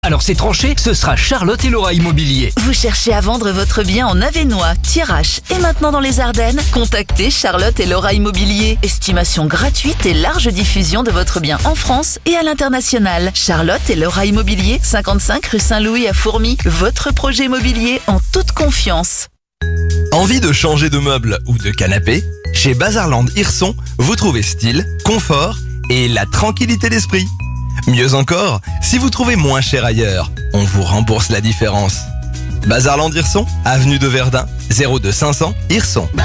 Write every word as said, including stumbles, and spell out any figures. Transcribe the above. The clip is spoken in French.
Alors c'est tranché, ce sera Charlotte et Laura Immobilier. Vous cherchez à vendre votre bien en Avesnois, Thiérache et maintenant dans les Ardennes? Contactez Charlotte et Laura Immobilier. Estimation gratuite et large diffusion de votre bien en France et à l'international. Charlotte et Laura Immobilier, cinquante-cinq rue Saint-Louis à Fourmies. Votre projet immobilier en toute confiance. Envie de changer de meuble ou de canapé? Chez Bazarland Hirson, vous trouvez style, confort et la tranquillité d'esprit. Mieux encore, si vous trouvez moins cher ailleurs, on vous rembourse la différence. Bazarland Hirson, avenue de Verdun, zéro deux cinq cents Hirson.